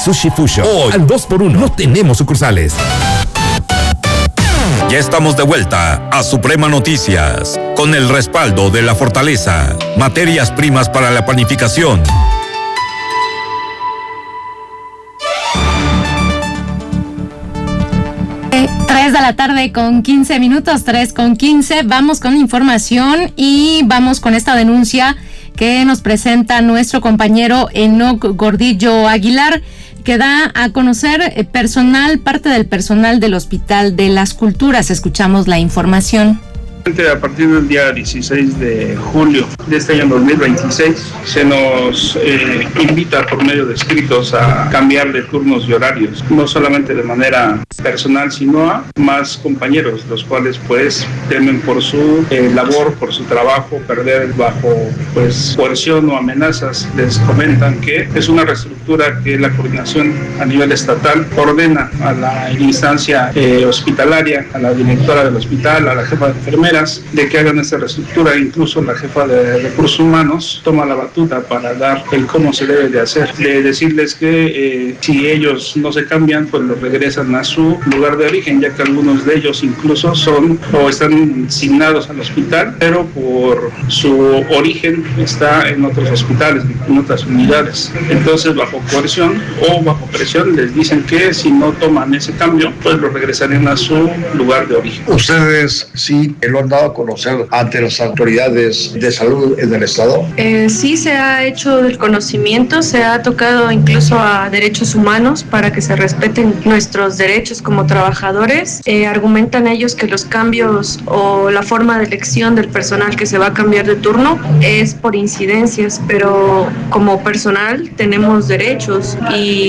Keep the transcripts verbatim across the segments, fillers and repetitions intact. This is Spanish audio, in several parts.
Sushi Fusion. Hoy, al dos por uno, no tenemos sucursales. Ya estamos de vuelta a Suprema Noticias, con el respaldo de La Fortaleza, materias primas para la panificación. tres de la tarde con quince minutos, tres con quince. Vamos con información y vamos con esta denuncia que nos presenta nuestro compañero Enoc Gordillo Aguilar, que da a conocer personal, parte del personal del Hospital de las Culturas. Escuchamos la información. A partir del día dieciséis de julio de este año dos mil veintiséis se nos eh, invita por medio de escritos a cambiar de turnos y horarios, no solamente de manera personal, sino a más compañeros, los cuales pues temen por su eh, labor, por su trabajo, perder bajo pues coerción o amenazas. Les comentan que es una reestructura que la coordinación a nivel estatal ordena a la instancia eh, hospitalaria, a la directora del hospital, a la jefa de enfermeras, de que hagan esta reestructura. Incluso la jefa de recursos humanos toma la batuta para dar el cómo se debe de hacer, de decirles que eh, si ellos no se cambian, pues los regresan a su lugar de origen, ya que algunos de ellos incluso son o están asignados al hospital, pero por su origen está en otros hospitales, en otras unidades. Entonces, bajo coerción o bajo presión, les dicen que si no toman ese cambio, pues los regresarían a su lugar de origen. ¿Ustedes sí lo han dado a conocer ante las autoridades de salud del Estado? Eh, sí se ha hecho del conocimiento, se ha tocado incluso a derechos humanos para que se respeten nuestros derechos como trabajadores. Eh, argumentan ellos que los cambios o la forma de elección del personal que se va a cambiar de turno es por incidencias, pero como personal tenemos derechos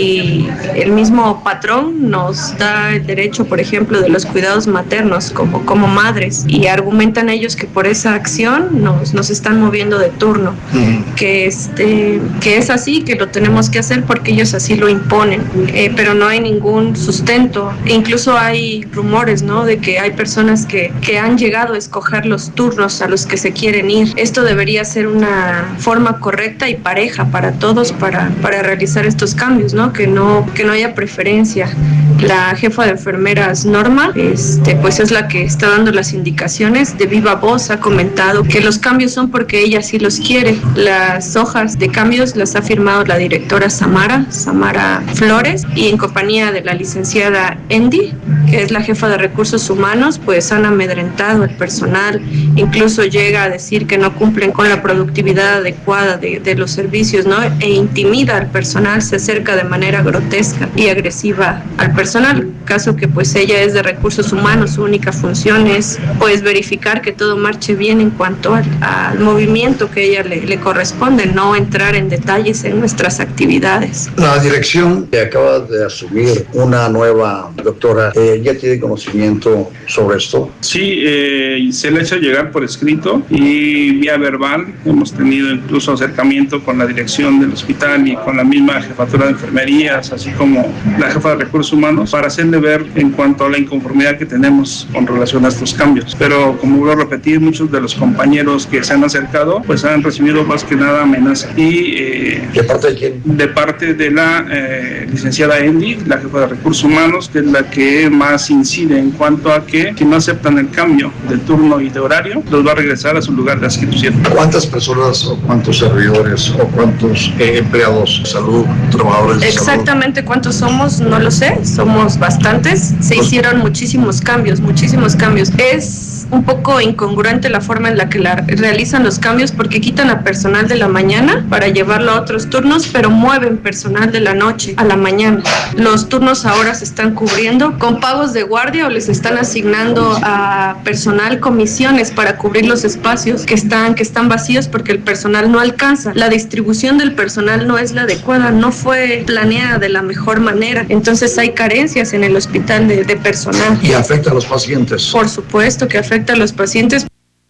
y el mismo patrón nos da el derecho, por ejemplo, de los cuidados maternos como, como madres, y argumentan ellos que por esa acción nos, nos están moviendo de turno, uh-huh. que, este, que es así, que lo tenemos que hacer porque ellos así lo imponen, eh, pero no hay ningún sustento. Incluso hay rumores, ¿no?, de que hay personas que, que han llegado a escoger los turnos a los que se quieren ir. Esto debería ser una forma correcta y pareja para todos para, para realizar estos cambios, ¿no?, que no, que no haya preferencia. La jefa de enfermeras, Norma, este, pues es la que está dando las indicaciones. De viva voz ha comentado que los cambios son porque ella sí los quiere. Las hojas de cambios las ha firmado la directora Samara, Samara Flores, y en compañía de la licenciada Andy, que es la jefa de recursos humanos, pues han amedrentado al personal. Incluso llega a decir que no cumplen con la productividad adecuada de, de los servicios, ¿no?, e intimida al personal, se acerca de manera grotesca y agresiva al personal. Caso que pues ella es de recursos humanos, su única función es pues verificar que todo marche bien en cuanto al, al movimiento que ella le, le corresponde, no entrar en detalles en nuestras actividades. La dirección que acaba de asumir una nueva doctora, eh, ¿ya tiene conocimiento sobre esto? Sí, eh, se le ha hecho llegar por escrito y vía verbal. Hemos tenido incluso acercamiento con la dirección del hospital y con la misma jefatura de enfermerías, así como la jefa de recursos humanos, para hacerle ver en cuanto a la inconformidad que tenemos con relación a estos cambios. Pero como vuelvo a repetir, muchos de los compañeros que se han acercado pues han recibido más que nada amenazas. Y eh, ¿de parte de quién? De parte de la eh, licenciada Andy, la jefa de recursos humanos, que es la que más incide en cuanto a que si no aceptan el cambio de turno y de horario, los va a regresar a su lugar de adscripción. ¿Cuántas personas o cuántos servidores o cuántos eh, empleados de salud, trabajadores de Exactamente salud? cuántos somos, no lo sé, somos bastantes. Se hicieron muchísimos cambios, muchísimos cambios. Es un poco incongruente la forma en la que la realizan los cambios, porque quitan a personal de la mañana para llevarlo a otros turnos, pero mueven personal de la noche a la mañana. Los turnos ahora se están cubriendo con pagos de guardia o les están asignando a personal comisiones para cubrir los espacios que están, que están vacíos porque el personal no alcanza. La distribución del personal no es la adecuada, no fue planeada de la mejor manera. Entonces hay carencias en el hospital de, de personal. ¿Y afecta a los pacientes? Por supuesto que afecta a los pacientes.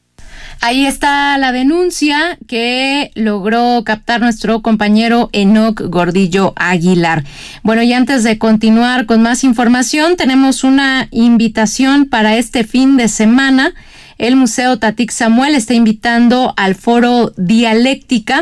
Ahí está la denuncia que logró captar nuestro compañero Enoc Gordillo Aguilar. Bueno, y antes de continuar con más información, tenemos una invitación para este fin de semana. El Museo Tatic Samuel está invitando al foro Dialéctica,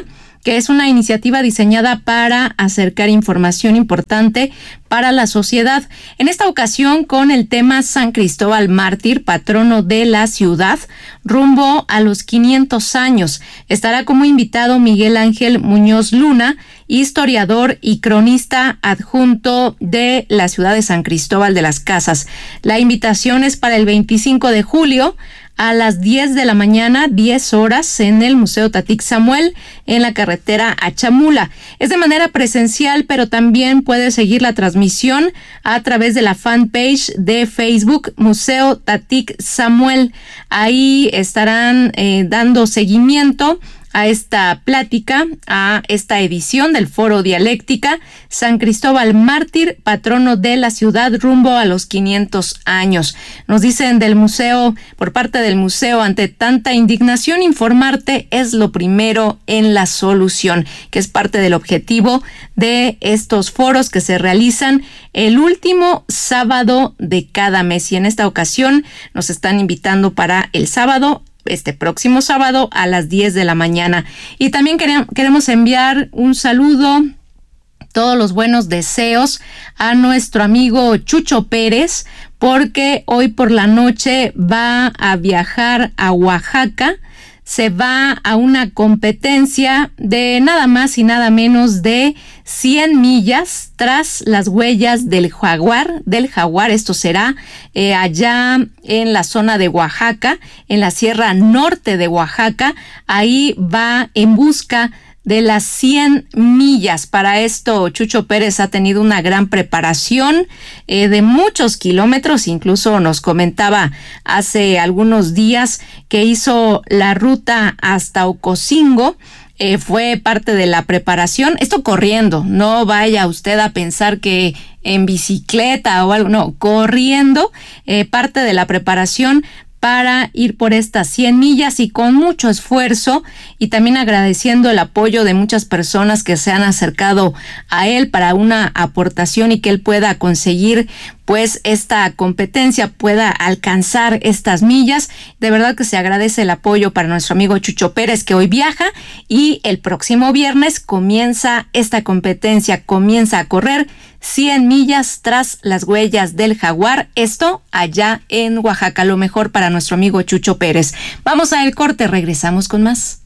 que es una iniciativa diseñada para acercar información importante para la sociedad. En esta ocasión con el tema San Cristóbal Mártir, patrono de la ciudad, rumbo a los quinientos años. Estará como invitado Miguel Ángel Muñoz Luna, historiador y cronista adjunto de la ciudad de San Cristóbal de las Casas. La invitación es para el veinticinco de julio a las diez de la mañana, diez horas, en el Museo Tatic Samuel, en la carretera a Chamula. Es de manera presencial, pero también puede seguir la transmisión a través de la fanpage de Facebook Museo Tatic Samuel. Ahí estarán eh, dando seguimiento a esta plática, a esta edición del Foro Dialéctica, San Cristóbal Mártir, patrono de la ciudad rumbo a los quinientos años. Nos dicen del museo, por parte del museo, ante tanta indignación, informarte es lo primero en la solución, que es parte del objetivo de estos foros que se realizan el último sábado de cada mes. Y en esta ocasión nos están invitando para el sábado, este próximo sábado a las diez de la mañana. Y también queremos enviar un saludo, todos los buenos deseos a nuestro amigo Chucho Pérez, porque hoy por la noche va a viajar a Oaxaca. Se va a una competencia de nada más y nada menos de cien millas tras las huellas del jaguar, del jaguar. Esto será eh, allá en la zona de Oaxaca, en la Sierra Norte de Oaxaca. Ahí va en busca de las cien millas. Para esto, Chucho Pérez ha tenido una gran preparación eh, de muchos kilómetros. Incluso nos comentaba hace algunos días que hizo la ruta hasta Ocosingo. Eh, fue parte de la preparación. Esto corriendo. No vaya usted a pensar que en bicicleta o algo. No, corriendo. Eh, parte de la preparación para ir por estas cien millas y con mucho esfuerzo, y también agradeciendo el apoyo de muchas personas que se han acercado a él para una aportación y que él pueda conseguir pues esta competencia, pueda alcanzar estas millas. De verdad que se agradece el apoyo para nuestro amigo Chucho Pérez, que hoy viaja y el próximo viernes comienza esta competencia, comienza a correr cien millas tras las huellas del jaguar, esto allá en Oaxaca. Lo mejor para nuestro amigo Chucho Pérez. Vamos al corte, regresamos con más.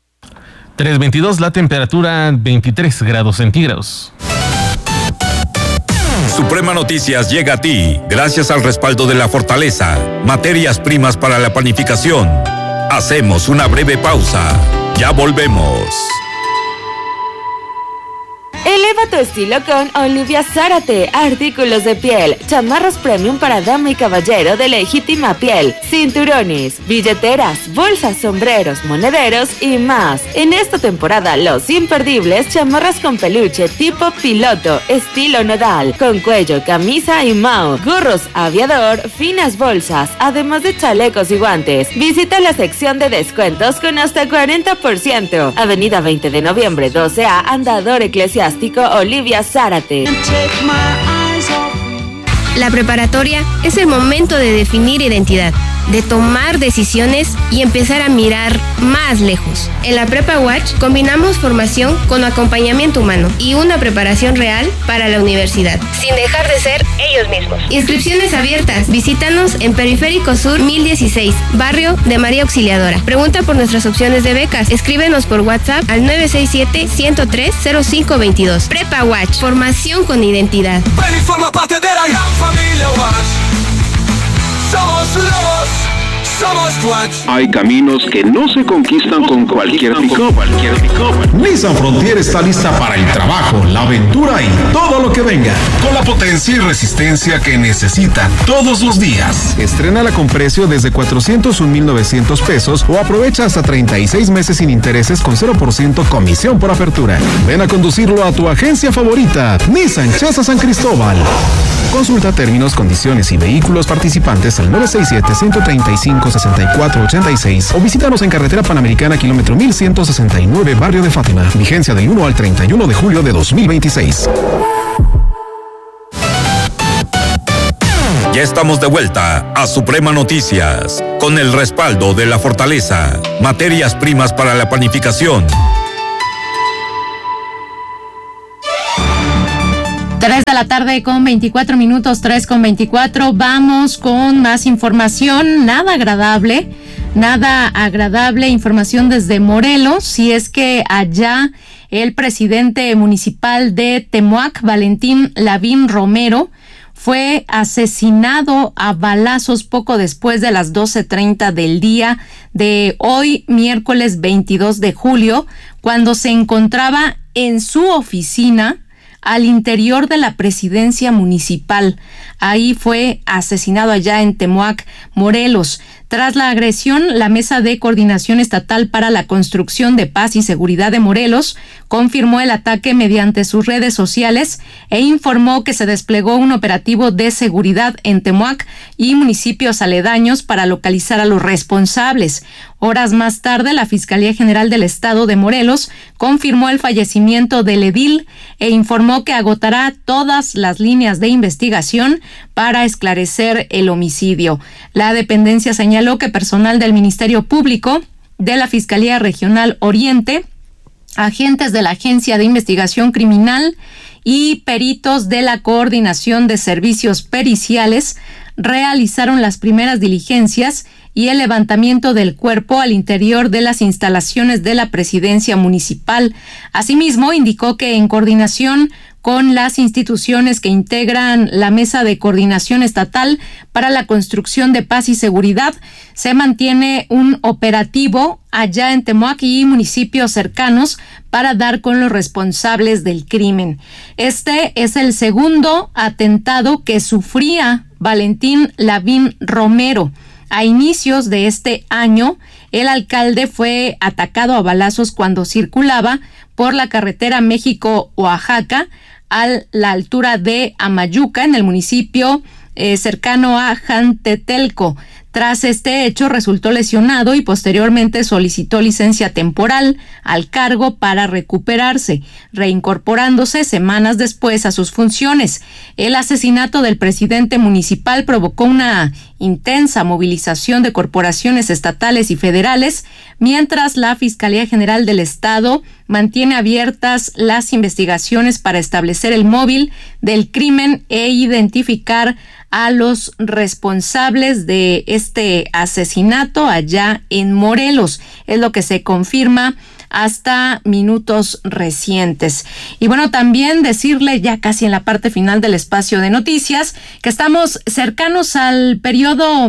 tres veintidós, la temperatura veintitrés grados centígrados. Suprema Noticias llega a ti gracias al respaldo de La Fortaleza, materias primas para la panificación. Hacemos una breve pausa. Ya volvemos. Eleva tu estilo con Olivia Zárate, artículos de piel, chamarras premium para dama y caballero de legítima piel, cinturones, billeteras, bolsas, sombreros, monederos y más. En esta temporada, los imperdibles, chamarras con peluche tipo piloto, estilo nodal, con cuello, camisa y mao, gorros aviador, finas bolsas, además de chalecos y guantes. Visita la sección de descuentos con hasta cuarenta por ciento. Avenida veinte de noviembre, doce A, Andador Eclesiástico, Olivia Zárate. La preparatoria es el momento de definir identidad, de tomar decisiones y empezar a mirar más lejos. En la Prepa Watch combinamos formación con acompañamiento humano y una preparación real para la universidad, sin dejar de ser ellos mismos. Inscripciones abiertas. Visítanos en Periférico Sur mil dieciséis, barrio de María Auxiliadora. Pregunta por nuestras opciones de becas. Escríbenos por WhatsApp al nueve seis siete, ciento tres, cero cinco veintidós. Prepa Watch, formación con identidad. Ven y forma parte de la gran familia Watch. Somos lobos, somos Watch. Hay caminos que no se conquistan con cualquier pick-up. Nissan Frontier está lista para el trabajo, la aventura y todo lo que venga. Con la potencia y resistencia que necesitan todos los días. Estrénala con precio desde cuatrocientos un mil novecientos pesos o aprovecha hasta treinta y seis meses sin intereses con cero por ciento comisión por apertura. Ven a conducirlo a tu agencia favorita, Nissan Chesa San Cristóbal. Consulta términos, condiciones y vehículos participantes al nueve seis siete, ciento treinta y cinco, sesenta y cuatro ochenta y seis o visítanos en Carretera Panamericana, kilómetro mil ciento sesenta y nueve, Barrio de Fátima. Vigencia del uno al treinta y uno de julio de dos mil veintiséis. Ya estamos de vuelta a Suprema Noticias, con el respaldo de La Fortaleza, materias primas para la panificación. tres de la tarde con veinticuatro minutos, tres con veinticuatro. Vamos con más información, nada agradable, nada agradable, información desde Morelos, y es que allá el presidente municipal de Temuac, Valentín Lavín Romero, fue asesinado a balazos poco después de las doce treinta del día de hoy, miércoles veintidós de julio, cuando se encontraba en su oficina al interior de la presidencia municipal. Ahí fue asesinado allá en Temuac, Morelos. Tras la agresión, la Mesa de Coordinación Estatal para la Construcción de Paz y Seguridad de Morelos confirmó el ataque mediante sus redes sociales e informó que se desplegó un operativo de seguridad en Temuac y municipios aledaños para localizar a los responsables. Horas más tarde, la Fiscalía General del Estado de Morelos confirmó el fallecimiento del edil e informó que agotará todas las líneas de investigación para esclarecer el homicidio. La dependencia señaló que personal del Ministerio Público, de la Fiscalía Regional Oriente, agentes de la Agencia de Investigación Criminal y peritos de la Coordinación de Servicios Periciales realizaron las primeras diligencias y el levantamiento del cuerpo al interior de las instalaciones de la presidencia municipal. Asimismo, indicó que en coordinación con las instituciones que integran la Mesa de Coordinación Estatal para la Construcción de Paz y Seguridad, se mantiene un operativo allá en Temuac y municipios cercanos para dar con los responsables del crimen. Este es el segundo atentado que sufría Valentín Lavín Romero. A inicios de este año, el alcalde fue atacado a balazos cuando circulaba por la carretera México-Oaxaca a la altura de Amayuca, en el municipio eh, cercano a Jantetelco. Tras este hecho, resultó lesionado y posteriormente solicitó licencia temporal al cargo para recuperarse, reincorporándose semanas después a sus funciones. El asesinato del presidente municipal provocó una intensa movilización de corporaciones estatales y federales, mientras la Fiscalía General del Estado mantiene abiertas las investigaciones para establecer el móvil del crimen e identificar a los responsables de este asesinato allá en Morelos. Es lo que se confirma hasta minutos recientes. Y bueno, también decirle ya casi en la parte final del espacio de noticias que estamos cercanos al periodo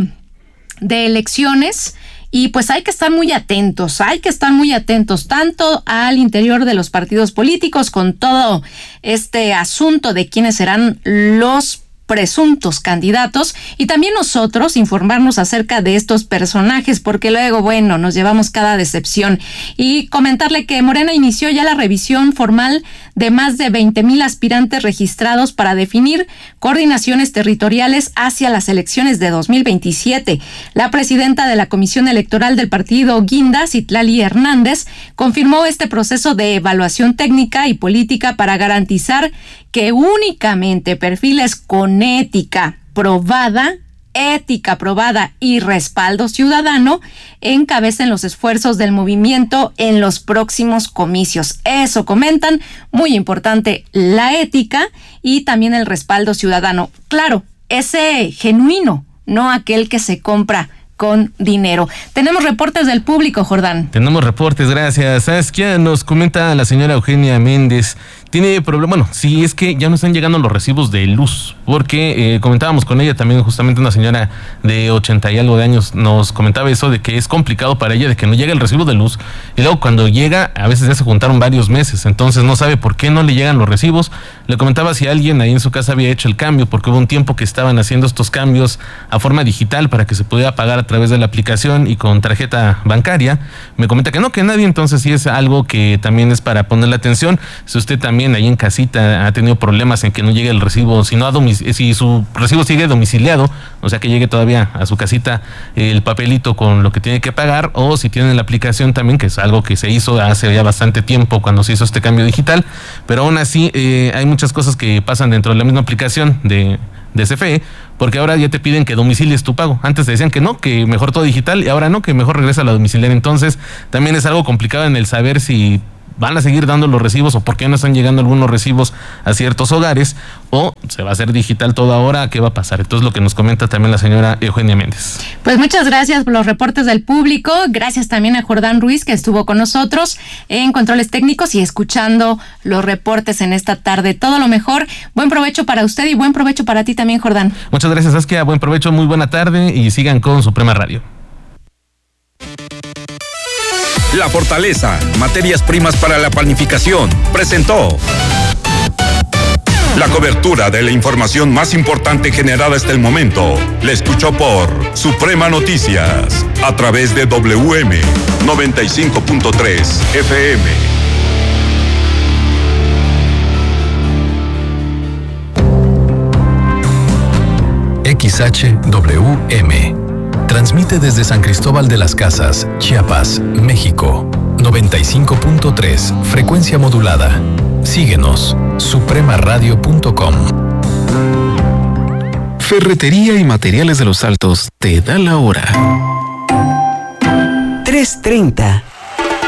de elecciones. Y pues hay que estar muy atentos, hay que estar muy atentos tanto al interior de los partidos políticos con todo este asunto de quiénes serán los presuntos candidatos, y también nosotros informarnos acerca de estos personajes, porque luego, bueno, nos llevamos cada decepción. Y comentarle que Morena inició ya la revisión formal de más de veinte mil aspirantes registrados para definir coordinaciones territoriales hacia las elecciones de dos mil veintisiete. La presidenta de la Comisión Electoral del partido Guinda, Citlali Hernández, confirmó este proceso de evaluación técnica y política para garantizar que únicamente perfiles con ética probada, ética probada y respaldo ciudadano encabecen los esfuerzos del movimiento en los próximos comicios. Eso comentan, muy importante, la ética y también el respaldo ciudadano. Claro, ese genuino, no aquel que se compra con dinero. Tenemos reportes del público, Jordán. Tenemos reportes, gracias. Saskia, nos comenta la señora Eugenia Méndez. Tiene problema, bueno, sí, es que ya no están llegando los recibos de luz, porque eh, comentábamos con ella también, justamente una señora de ochenta y algo de años nos comentaba eso de que es complicado para ella de que no llega el recibo de luz, y luego cuando llega, a veces ya se juntaron varios meses, entonces no sabe por qué no le llegan los recibos. Le comentaba si alguien ahí en su casa había hecho el cambio, porque hubo un tiempo que estaban haciendo estos cambios a forma digital para que se pudiera pagar a través de la aplicación y con tarjeta bancaria. Me comenta que no, que nadie, entonces sí es algo que también es para ponerle atención. Si usted también ahí en casita ha tenido problemas en que no llegue el recibo, si no a domic- si su recibo sigue domiciliado, o sea que llegue todavía a su casita el papelito con lo que tiene que pagar, o si tienen la aplicación también, que es algo que se hizo hace ya bastante tiempo cuando se hizo este cambio digital, pero aún así eh, hay muchas cosas que pasan dentro de la misma aplicación de de C F E, porque ahora ya te piden que domicilies tu pago. Antes te decían que no, que mejor todo digital, y ahora no, que mejor regresa a la domiciliaria. Entonces también es algo complicado en el saber si van a seguir dando los recibos o por qué no están llegando algunos recibos a ciertos hogares, o se va a hacer digital todo ahora, ¿qué va a pasar? Entonces lo que nos comenta también la señora Eugenia Méndez. Pues muchas gracias por los reportes del público, gracias también a Jordán Ruiz que estuvo con nosotros en controles técnicos y escuchando los reportes en esta tarde. Todo lo mejor, buen provecho para usted y buen provecho para ti también, Jordán. Muchas gracias, Saskia, buen provecho, muy buena tarde y sigan con Suprema Radio. La Fortaleza, materias primas para la panificación, presentó la cobertura de la información más importante generada hasta el momento. La escuchó por Suprema Noticias, a través de W M noventa y cinco punto tres F M. X H W M transmite desde San Cristóbal de las Casas, Chiapas, México. noventa y cinco punto tres, frecuencia modulada. Síguenos, suprema radio punto com. Ferretería y Materiales de los Altos te da la hora. tres treinta.